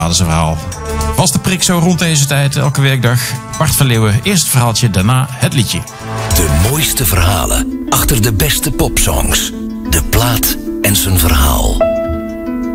Hadden ze verhaal. Vaste prik zo rond deze tijd, elke werkdag. Bart van Leeuwen, eerst het verhaaltje, daarna het liedje. De mooiste verhalen achter de beste popsongs. De plaat en zijn verhaal.